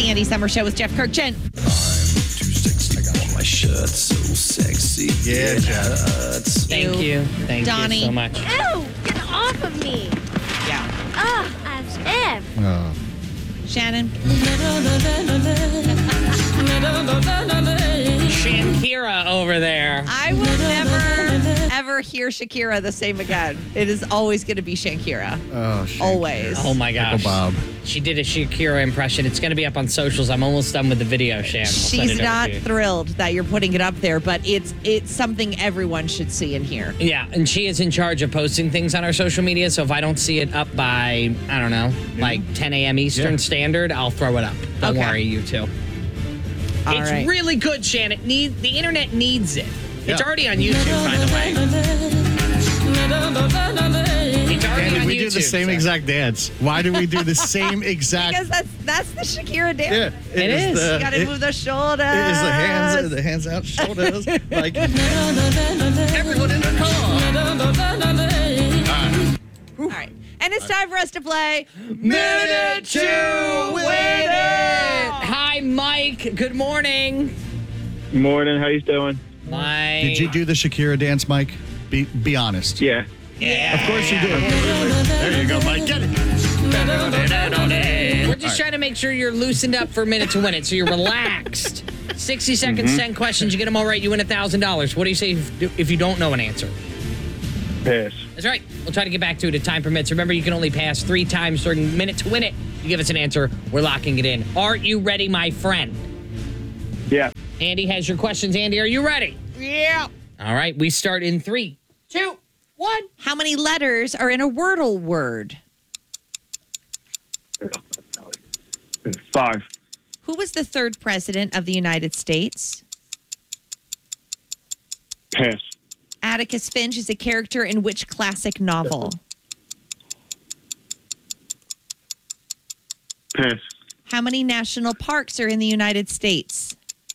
the Andy Summer Show with Jeff Kirkchen. I'm too sexy. I got my shirt so sexy. Yeah, Jeff. Thank you. Thank Donnie. you so much. Ew, get off of me. Yeah. Ugh, as if. Oh. Shannon. Shankira over there. I will never, ever hear Shakira the same again. It is always going to be Shankira. Oh, shit. Always. Oh my gosh. Bob. She did a Shakira impression. It's going to be up on socials. I'm almost done with the video, Shan. I'll send She's it over not to you. thrilled that you're putting it up there, but it's something everyone should see and hear. Yeah, and she is in charge of posting things on our social media. So if I don't see it up by, I don't know, like 10 a.m. Eastern Standard, I'll throw it up. Don't Okay. worry, you two. All It's right. really good, Shan. The internet needs it. It's Yeah. already on YouTube, by the way. It's already Andy, on we YouTube. do the same so- exact dance. Why do we do the same exact? Because that's the Shakira dance. Yeah, It is. You got to move the shoulders. It is the hands out, shoulders, like everyone in the car. All right. And it's time for us to play Minute to Win It! Hi, Mike. Good morning. Morning, how you doing? Mike. Did you do the Shakira dance, Mike? Be honest. Yeah. Yeah. Of course you did. There you go, Mike. Get it. We're just trying to make sure you're loosened up for Minute to Win It, so you're relaxed. 60 seconds, 10 questions. You get them all right, you win $1,000. What do you say if you don't know an answer? Pass. That's right. We'll try to get back to it if time permits. Remember, you can only pass 3 times during Minute to Win It. You give us an answer, we're locking it in. Are you ready, my friend? Yeah. Andy has your questions. Andy, are you ready? Yeah. All right, we start in 3, 2, 1. How many letters are in a Wordle word? 5. Who was the third president of the United States? Pass. Atticus Finch is a character in which classic novel? Pass. How many national parks are in the United States?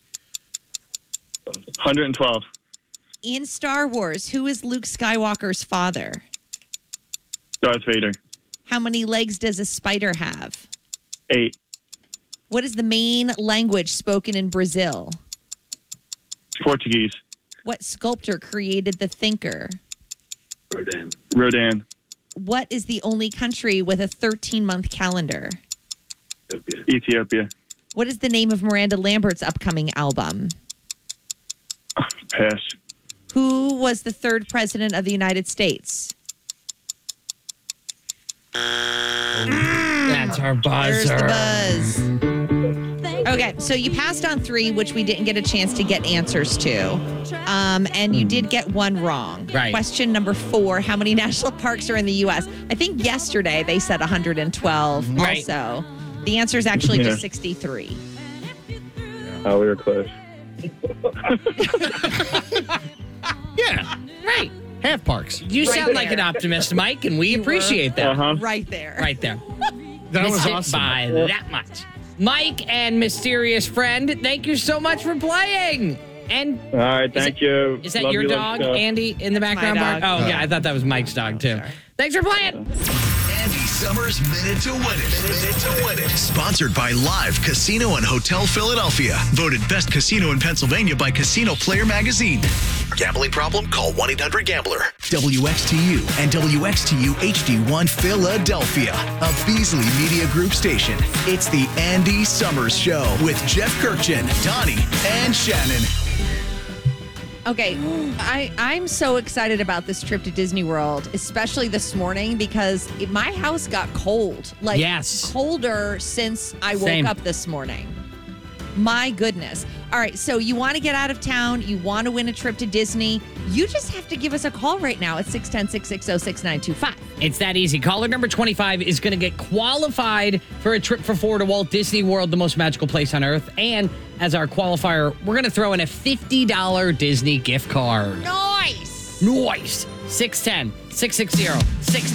112. In Star Wars, who is Luke Skywalker's father? Darth Vader. How many legs does a spider have? 8. What is the main language spoken in Brazil? Portuguese. What sculptor created the Thinker? Rodin. What is the only country with a 13-month calendar? Ethiopia. What is the name of Miranda Lambert's upcoming album? Pass. Who was the third president of the United States? That's our There's buzzer. the buzz. Okay, so you passed on 3, which we didn't get a chance to get answers to. And you did get 1 wrong. Right. Question number 4, how many national parks are in the U.S.? I think yesterday they said 112 Right. also. The answer is actually Yeah. just 63. Oh, we were close. Yeah, Right. half parks. You sound like an optimist, Mike, and we appreciate that. Uh-huh. Right there. Right there. That was Missed it awesome. by that much. Mike and mysterious friend, thank you so much for playing. And All right, thank you. is that Love your you, dog, love you. Andy, in the background? my dog. Oh, yeah, I thought that was Mike's dog, too. Thanks for playing. Andy Summers Minute to Win It. Minute to Win It. Sponsored by Live Casino and Hotel Philadelphia. Voted best casino in Pennsylvania by Casino Player Magazine. Gambling problem? Call 1-800-GAMBLER. WXTU and WXTU HD1 Philadelphia. A Beasley Media Group station. It's the Andy Summers Show with Jeff Kirkchen, Donnie, and Shannon. Okay, I'm so excited about this trip to Disney World, especially this morning because my house got cold. Like, Yes. colder since I woke Same. up this morning. My goodness. All right, so you want to get out of town, you want to win a trip to Disney, you just have to give us a call right now at 610-660-6925. It's that easy. Caller number 25 is going to get qualified for a trip for 4 to Walt Disney World, the most magical place on earth. And as our qualifier, we're going to throw in a $50 Disney gift card. Nice. Nice. 610-660-6